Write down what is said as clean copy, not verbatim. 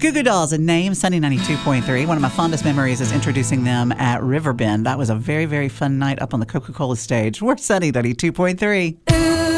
Goo Goo Dolls, a name, Sunny 92.3. One of my fondest memories is introducing them at Riverbend. That was a very, very fun night up on the Coca-Cola stage. We're Sunny 92.3.